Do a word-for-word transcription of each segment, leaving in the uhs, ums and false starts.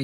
les,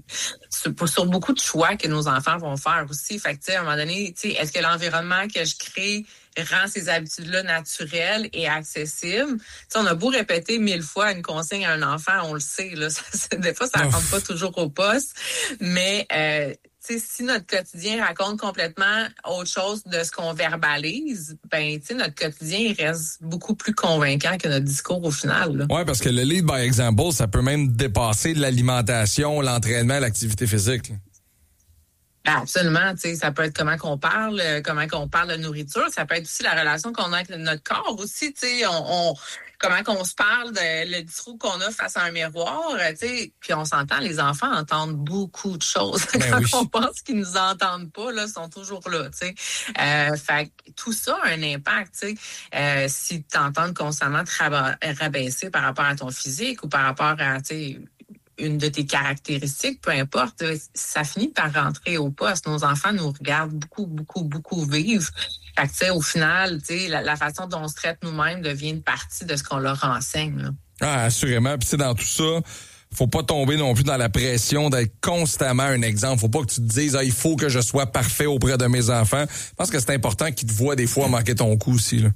sur, sur beaucoup de choix que nos enfants vont faire aussi. Fait que, tu sais, à un moment donné, tu sais, est-ce que l'environnement que je crée rend ces habitudes-là naturelles et accessibles? Tu sais, on a beau répéter mille fois une consigne à un enfant, on le sait, là. Ça, ça, des fois, ça ne rentre pas toujours au poste, mais euh, tu sais, si notre quotidien raconte complètement autre chose de ce qu'on verbalise, ben, tu sais, notre quotidien, il reste beaucoup plus convaincant que notre discours au final. Oui, parce que le lead by example, ça peut même dépasser l'alimentation, l'entraînement, l'activité physique. Là. Absolument, tu sais, ça peut être comment qu'on parle, euh, comment qu'on parle de nourriture, ça peut être aussi la relation qu'on a avec notre corps aussi, tu sais, on, on comment qu'on se parle, de, le discours qu'on a face à un miroir, tu sais, puis on s'entend, les enfants entendent beaucoup de choses. Ben Quand oui. on pense qu'ils nous entendent pas, là, ils sont toujours là, tu sais. Euh, fait que tout ça a un impact, tu sais. Euh, si tu entends constamment te raba- rabaisser par rapport à ton physique ou par rapport à, tu sais, une de tes caractéristiques, peu importe, ça finit par rentrer au poste. Nos enfants nous regardent beaucoup, beaucoup, beaucoup vivre. Fait que, tu sais, au final, tu sais, la, la façon dont on se traite nous-mêmes devient une partie de ce qu'on leur enseigne, là. Ah, assurément. Puis, tu sais, dans tout ça, faut pas tomber non plus dans la pression d'être constamment un exemple. Faut pas que tu te dises, ah, il faut que je sois parfait auprès de mes enfants. Je pense que c'est important qu'ils te voient des fois manquer ton coup aussi, là.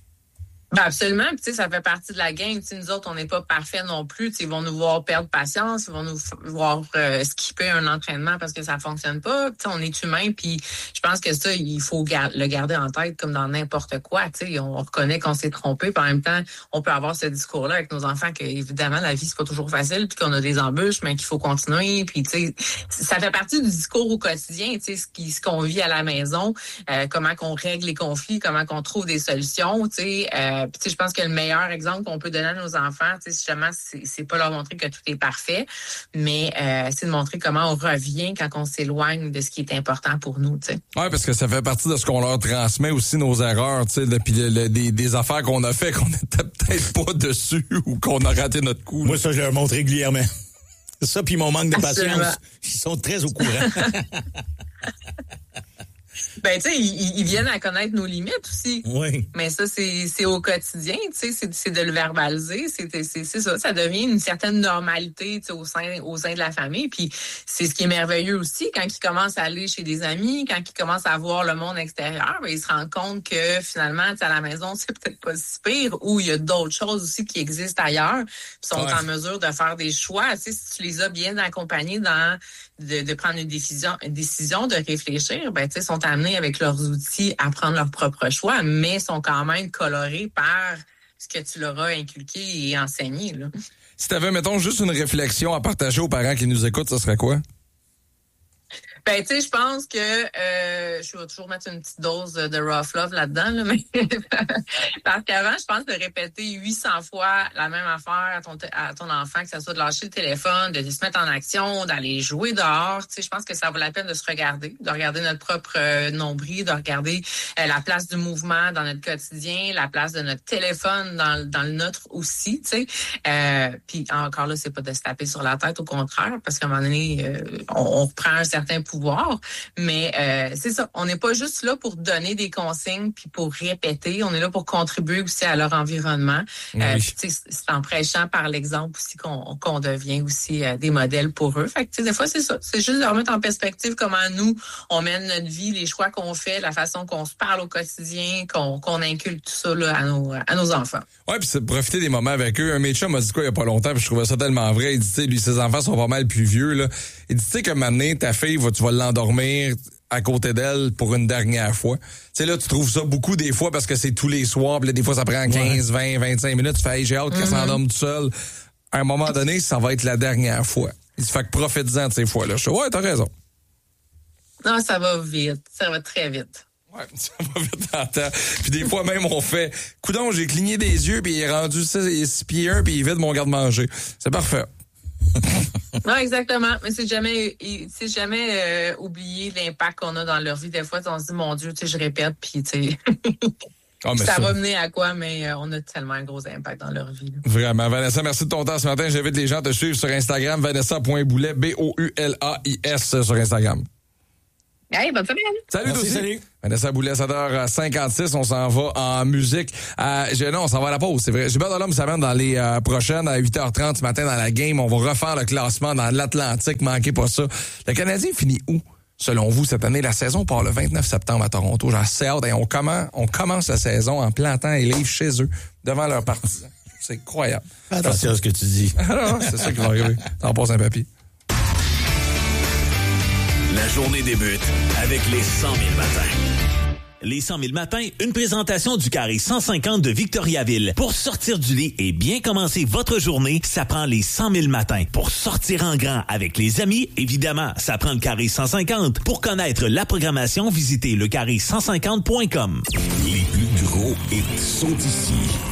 Ben absolument, puis tu sais, ça fait partie de la game. Tu sais, nous autres, on n'est pas parfaits non plus. Tu sais, ils vont nous voir perdre patience, ils vont nous voir euh, skipper un entraînement parce que ça fonctionne pas. Tu sais, on est humain, puis je pense que ça, il faut gar- le garder en tête comme dans n'importe quoi. Tu sais, on reconnaît qu'on s'est trompé, puis en même temps, on peut avoir ce discours-là avec nos enfants que évidemment la vie c'est pas toujours facile, puis qu'on a des embûches, mais qu'il faut continuer. Puis tu sais, ça fait partie du discours au quotidien. Tu sais, ce qui, ce qu'on vit à la maison, euh, comment qu'on règle les conflits, comment qu'on trouve des solutions. Tu sais. Euh, Euh, puis, tu sais, je pense que le meilleur exemple qu'on peut donner à nos enfants, tu sais, justement, c'est, c'est pas leur montrer que tout est parfait, mais euh, c'est de montrer comment on revient quand on s'éloigne de ce qui est important pour nous, tu sais. Ouais, parce que ça fait partie de ce qu'on leur transmet aussi, nos erreurs, tu sais, puis le, le, des, des affaires qu'on a fait qu'on n'était peut-être pas dessus ou qu'on a raté notre coup. Moi, ça, je leur montre régulièrement. Ça, puis mon manque de Absolument. patience, ils sont très au courant. Ben, tu sais, ils, ils viennent à connaître nos limites aussi. Oui. Mais ça, c'est, c'est au quotidien, tu sais, c'est, c'est de le verbaliser. C'est, c'est, c'est ça, ça devient une certaine normalité, tu sais, au sein, au sein de la famille. Puis c'est ce qui est merveilleux aussi, quand ils commencent à aller chez des amis, quand ils commencent à voir le monde extérieur, ben, ils se rendent compte que finalement, tu sais, à la maison, c'est peut-être pas si pire, ou il y a d'autres choses aussi qui existent ailleurs, puis sont ouais. en mesure de faire des choix. Tu sais, si tu les as bien accompagnés dans de, de prendre une décision, une décision, de réfléchir, ben, tu sais, sont amenés avec leurs outils à prendre leur propre choix, mais sont quand même colorés par ce que tu leur as inculqué et enseigné, là. Si tu avais, mettons, juste une réflexion à partager aux parents qui nous écoutent, ça serait quoi? Ben, tu sais, je pense que euh, je vais toujours mettre une petite dose de rough love là-dedans, là, mais parce qu'avant, je pense de répéter huit cents fois la même affaire à ton, à ton enfant, que ça soit de lâcher le téléphone, de se mettre en action, d'aller jouer dehors. Tu sais, je pense que ça vaut la peine de se regarder, de regarder notre propre euh, nombril, de regarder euh, la place du mouvement dans notre quotidien, la place de notre téléphone dans, dans le nôtre aussi, tu sais. Euh, puis encore là, c'est pas de se taper sur la tête, au contraire, parce qu'à un moment donné, euh, on, on reprend un certain pouvoir. Mais euh, c'est ça, on n'est pas juste là pour donner des consignes puis pour répéter, on est là pour contribuer aussi à leur environnement. Oui. Euh, c'est, c'est en prêchant par l'exemple aussi qu'on, qu'on devient aussi euh, des modèles pour eux. Fait que des fois, c'est ça, c'est juste de remettre en perspective comment nous, on mène notre vie, les choix qu'on fait, la façon qu'on se parle au quotidien, qu'on, qu'on inculque tout ça là, à, nos, à nos enfants. Ouais, puis c'est de profiter des moments avec eux. Un médecin m'a dit quoi il y a pas longtemps, puis je trouvais ça tellement vrai. Il dit, tu sais, lui, ses enfants sont pas mal plus vieux, là. Il dit, tu sais, que maintenant, ta fille, va, tu vas l'endormir à côté d'elle pour une dernière fois. Tu sais, là, tu trouves ça beaucoup des fois parce que c'est tous les soirs, puis là, des fois, ça prend quinze, vingt, vingt-cinq minutes. Tu fais, hey, j'ai hâte mm-hmm. qu'elle s'endorme tout seul. À un moment donné, ça va être la dernière fois. Il se fait que profite-en de ces fois-là. Je dis, ouais, t'as raison. Non, ça va vite. Ça va très vite. Ouais, ça va vite dans le temps. Puis des fois même, on fait, coudonc, j'ai cligné des yeux, puis il est rendu six pieds un, puis il vide mon garde-manger. C'est parfait. Non, exactement. Mais c'est jamais, c'est jamais euh, oublier l'impact qu'on a dans leur vie. Des fois, on se dit, mon Dieu, tu sais, je répète, puis tu sais, ah, ça, ça va mener à quoi, mais euh, on a tellement un gros impact dans leur vie. Là. Vraiment. Vanessa, merci de ton temps ce matin. J'invite les gens à te suivre sur Instagram, vanessa point boulet, B O U L A I S sur Instagram. Hey, bonne semaine. Salut, Merci, aussi. salut. Vanessa Boulet, sept heures cinquante-six, on s'en va en musique. Euh, je, non, on s'en va à la pause, c'est vrai. Gilbert Delhomme s'amène dans les euh, prochaines, à huit heures trente ce matin dans la game. On va refaire le classement dans l'Atlantique, manquez pas ça. Le Canadien finit où, selon vous, cette année? La saison part le vingt-neuf septembre à Toronto. J'ai assez hâte. Et on, commence, on commence la saison en plantant les livres chez eux, devant leurs partisans. C'est incroyable. Attention à ce que tu dis. Alors, c'est ça qui va arriver. T'en passes un papier. La journée débute avec les cent mille matins. Les cent mille matins, une présentation du carré cent cinquante de Victoriaville. Pour sortir du lit et bien commencer votre journée, ça prend les cent mille matins. Pour sortir en grand avec les amis, évidemment, ça prend le carré cent cinquante. Pour connaître la programmation, visitez le carré cent cinquante point com. Les plus gros hits sont ici.